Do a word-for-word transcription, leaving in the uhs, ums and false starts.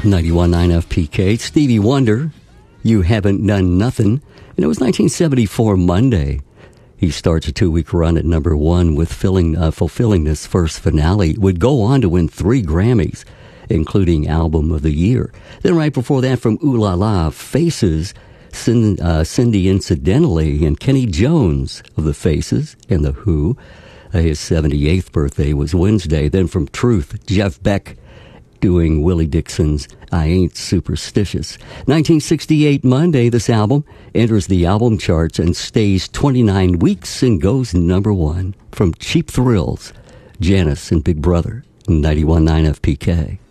ninety-one point nine F P K. Stevie Wonder, You Haven't Done Nothing. And it was nineteen seventy-four Monday. He starts a two-week run at number one with filling, uh, fulfilling this first finale. Would go on to win three Grammys, including Album of the Year. Then right before that, from Ooh La La, Faces, Cindy, uh, Cindy Incidentally, and Kenny Jones of the Faces and The Who. Uh, his seventy-eighth birthday was Wednesday. Then from Truth, Jeff Beck doing Willie Dixon's I Ain't Superstitious. nineteen sixty-eight Monday, this album enters the album charts and stays twenty-nine weeks and goes number one. From Cheap Thrills, Janice and Big Brother, ninety-one point nine F P K.